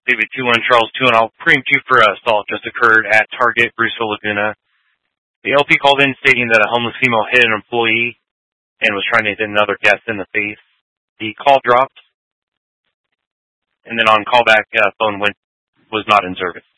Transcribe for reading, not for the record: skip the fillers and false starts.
David 2-1, Charles 2-1. I'll preempt you for assault just occurred at Target, Bruceville, Laguna. The LP called in stating that a homeless female hit an employee and was trying to hit another guest in the face. The call dropped, and then on callback, phone was not in service.